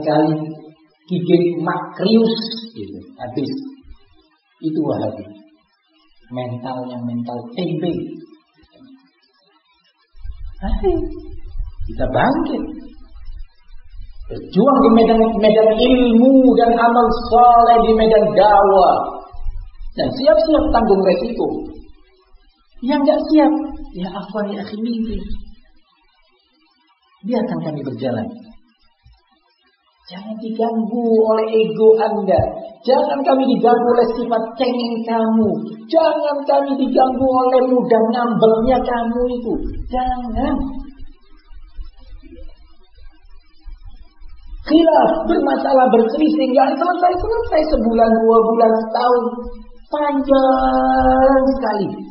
kali gigit makrius gitu. Habis. Itu Wahabi. Mentalnya mental tempe. Ayo, kita bangkit. Berjuang di medan ilmu dan amal saleh, di medan dakwah. Dan siap-siap tanggung resiko. Yang enggak siap, ya afwan ya akhi minggir. Biarkan kami berjalan. Jangan diganggu oleh ego Anda. Jangan kami diganggu oleh sifat cengeng kamu. Jangan kami diganggu oleh mudah ngambeknya kamu itu. Jangan. Khilaf, bermasalah, berselisih, nggak selesai sebulan, 2 bulan, setahun. Panjang sekali.